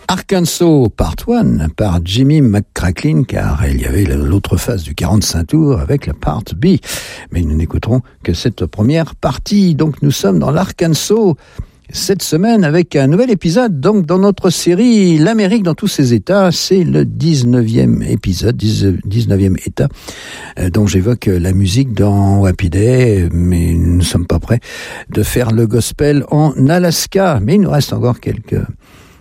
Arkansas Part 1 par Jimmy McCracklin, car il y avait l'autre phase du 45 tours avec la Part B. Mais nous n'écouterons que cette première partie. Donc nous sommes dans l'Arkansas cette semaine avec un nouvel épisode. Donc dans notre série L'Amérique dans tous ses états, c'est le 19e épisode, 19e état. Donc j'évoque la musique dans Wapiday, mais nous ne sommes pas prêts de faire le gospel en Alaska. Mais il nous reste encore quelques